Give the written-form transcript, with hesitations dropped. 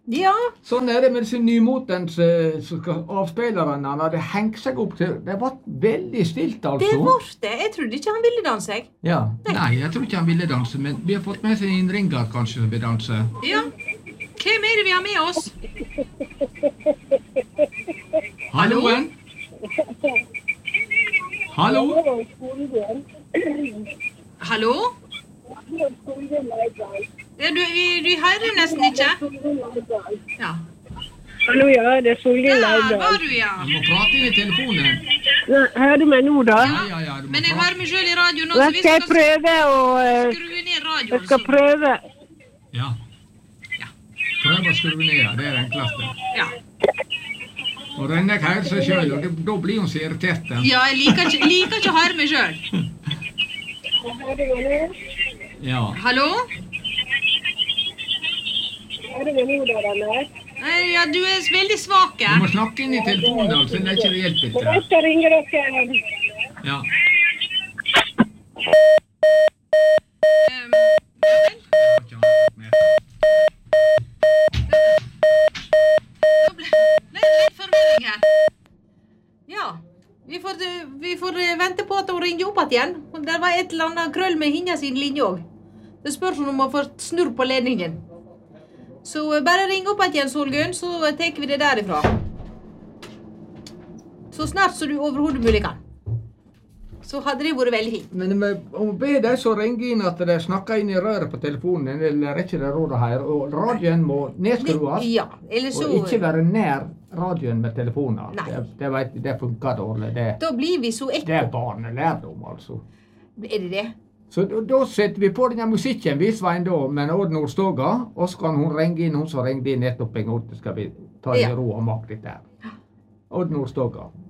Ja. Sånn det med disse nymotens avspillerne. Han hadde hengt seg opp til. Det var veldig stilt, altså. Det var det. Jeg trodde ikke han ville danse, jeg. Ja. Nei, jeg tror ikke han ville danse, men vi har fått med seg en ringer kanskje som vil danse. Ja. Hvem det vi har med oss? Halloen? Hallo? Hallo? Ja, du hører nesten ikke. Ja. Hallo, ja, det Solgren Der Leidal. var du, ja. Du må prate inn i telefonen. Hører du meg nå, da? Ja, du må Men jeg prate. hører meg selv i radio nå, Da så vi skal jeg skal prøve å skru ned radioen. Jeg skal prøve. Ja. Prøv å skru ned, det det enkleste. Ja. Og Rennek hører seg selv, og da blir hun så irritert. Ja, jeg liker ikke å høre meg selv. Ja. Hallo? Hører du meg nå, da, Daniel? Ja, du er veldig svak. Du må snakke inn i telefonen, altså, det er ikke reelt Jeg ikke. skal ringe dere. Ja. Da ble det litt forvirring her. Ja, vi får vente på at hun ringer opp igjen. Det var et eller annet krøll med hinna sin linje også. Det spørs om hun må få snurr på ledningen. Så bare ring opp igjen, Solgunn, så tar vi det derifra. Så snart så du overhodet mulig kan. Så hadde det vært veldig fint. Men om be deg så ringe inn at de snakker inn i røret på telefonen, eller ikke det rådet her, og radioen må nedskrues, Ja, eller så... og ikke være nær radioen med telefoner. Nei. Det funker dårlig. Da blir vi så Det ekko. er barnelærdom, altså. Er det det? Så da setter vi på denne musikken, vi Svein da, med Odd Nordstoga, og så kan hun ringe inn, hun som ringte inn nettopp en gang, skal vi ta i Ja. ro og makt litt der. Odd Nordstoga.